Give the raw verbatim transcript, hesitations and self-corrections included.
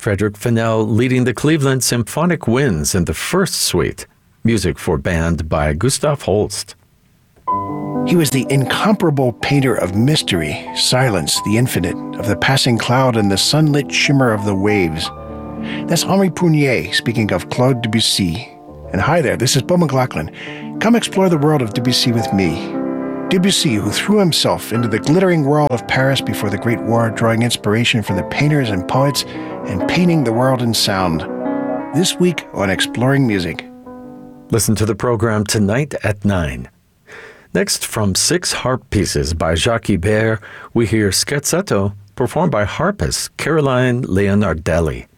Frederick Fennell leading the Cleveland Symphonic Winds in the first suite. Music for band by Gustav Holst. He was the incomparable painter of mystery, silence, the infinite, of the passing cloud and the sunlit shimmer of the waves. That's Henri Prunier speaking of Claude Debussy. And hi there, this is Beau McLaughlin. Come explore the world of Debussy with me. Debussy, who threw himself into the glittering whirl of Paris before the Great War, drawing inspiration from the painters and poets and painting the world in sound. This week on Exploring Music. Listen to the program tonight at nine. Next, from six harp pieces by Jacques Ibert, we hear Scherzetto, performed by harpist Caroline Leonardelli.